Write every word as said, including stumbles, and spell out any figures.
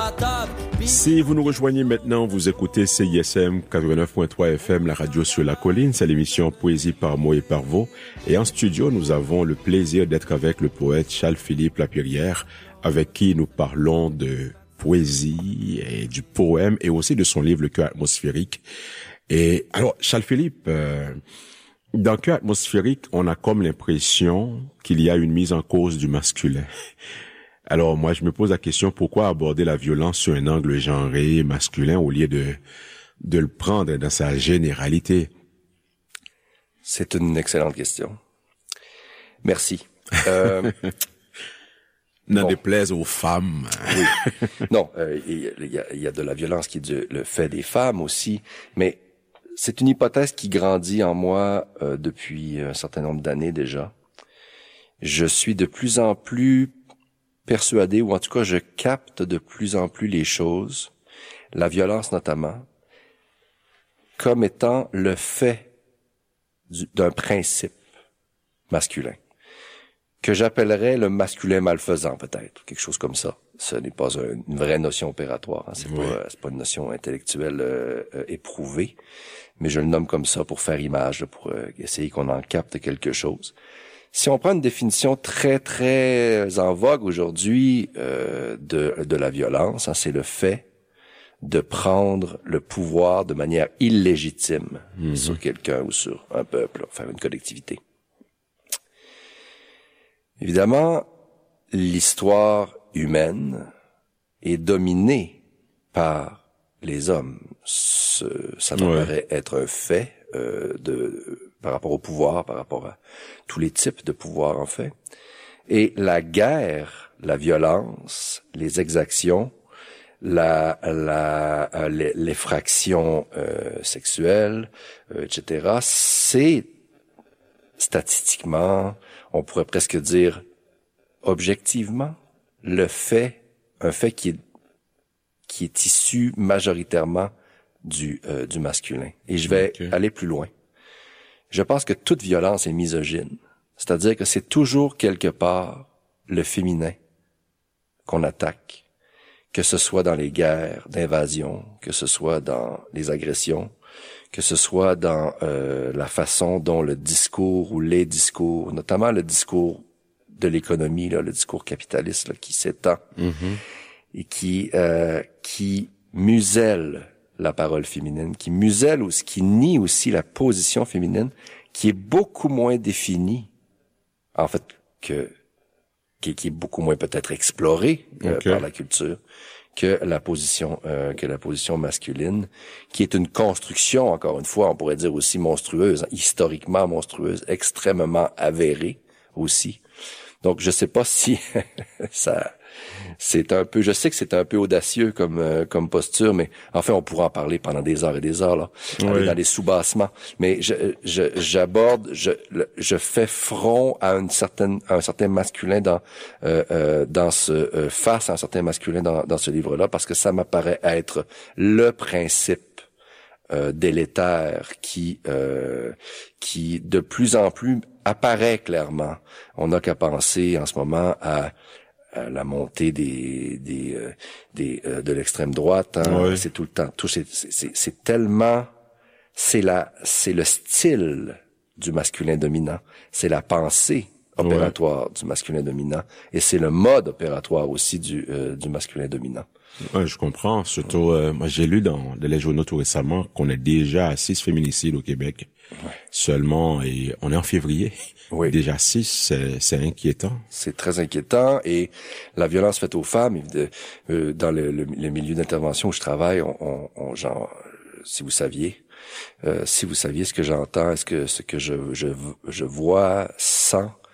la table. Si vous nous rejoignez maintenant, vous écoutez C I S M quatre-vingt-neuf point trois F M, la radio sur la colline. C'est l'émission Poésie par mots et par vous. Et en studio, nous avons le plaisir d'être avec le poète Charles-Philippe Lapierrière, avec qui nous parlons de poésie et du poème et aussi de son livre Le cœur atmosphérique. Et alors, Charles-Philippe, euh, dans Le cœur atmosphérique, on a comme l'impression qu'il y a une mise en cause du masculin. Alors moi, je me pose la question, pourquoi aborder la violence sur un angle genré masculin au lieu de de le prendre dans sa généralité? C'est une excellente question. Merci. Euh, N'en bon. déplaise aux femmes. Oui. Non, euh, il y, a, il y a de la violence qui est du, le fait des femmes aussi, mais c'est une hypothèse qui grandit en moi euh, depuis un certain nombre d'années déjà. Je suis de plus en plus persuadé, ou en tout cas je capte de plus en plus les choses, la violence notamment, comme étant le fait du, d'un principe masculin, que j'appellerais le masculin malfaisant peut-être, quelque chose comme ça. Ce n'est pas un, une vraie notion opératoire, hein. c'est, oui. pas, c'est pas une notion intellectuelle euh, euh, éprouvée, mais je le nomme comme ça pour faire image, pour euh, essayer qu'on en capte quelque chose. Si on prend une définition très, très en vogue aujourd'hui euh, de, de la violence, hein, c'est le fait de prendre le pouvoir de manière illégitime mm-hmm. sur quelqu'un ou sur un peuple, enfin une collectivité. Évidemment, l'histoire humaine est dominée par les hommes. Ce, ça me ouais. paraît être un fait euh, de... par rapport au pouvoir, par rapport à tous les types de pouvoir, en fait. Et la guerre, la violence, les exactions, la, la, euh, l'effraction euh, sexuelle, euh, et cetera, c'est statistiquement, on pourrait presque dire objectivement, le fait, un fait qui est, qui est issu majoritairement du, euh, du masculin. Et je vais okay. aller plus loin. Je pense que toute violence est misogyne. C'est-à-dire que c'est toujours quelque part le féminin qu'on attaque, que ce soit dans les guerres d'invasion, que ce soit dans les agressions, que ce soit dans euh, la façon dont le discours ou les discours, notamment le discours de l'économie, là, le discours capitaliste là, qui s'étend mm-hmm. et qui euh, qui muselle la parole féminine, qui muselle ou qui nie aussi la position féminine, qui est beaucoup moins définie, en fait, que qui, qui est beaucoup moins peut-être explorée euh, okay. par la culture que la position euh, que la position masculine, qui est une construction, encore une fois, on pourrait dire aussi monstrueuse, hein, historiquement monstrueuse, extrêmement avérée aussi. Donc, je sais pas si ça, c'est un peu, je sais que c'est un peu audacieux comme euh, comme posture, mais enfin, on pourra en parler pendant des heures et des heures là, oui. aller dans les sous-bassements. Mais je, je, j'aborde, je, je fais front à une certaine, à un certain masculin dans euh, euh, dans ce euh, face à un certain masculin dans dans ce livre-là, parce que ça m'apparaît être le principe euh, délétère qui euh, qui de plus en plus apparaît clairement. On n'a qu'à penser en ce moment à, à la montée des des euh, des euh, de l'extrême droite. Hein. Oui. C'est tout le temps. Tout c'est c'est c'est tellement c'est la c'est le style du masculin dominant. C'est la pensée opératoire oui. du masculin dominant et c'est le mode opératoire aussi du euh, du masculin dominant. Ouais, je comprends. Surtout, euh, moi j'ai lu dans, dans les journaux tout récemment qu'on est déjà à six féminicides au Québec. Ouais. Seulement, et on est en février. Oui. Déjà six, c'est, c'est inquiétant. C'est très inquiétant. Et la violence faite aux femmes, de, euh, dans le, le, le milieu d'intervention où je travaille, on, on, on genre, si vous saviez, euh, si vous saviez ce que j'entends, est-ce que ce que je, je, je vois, sens,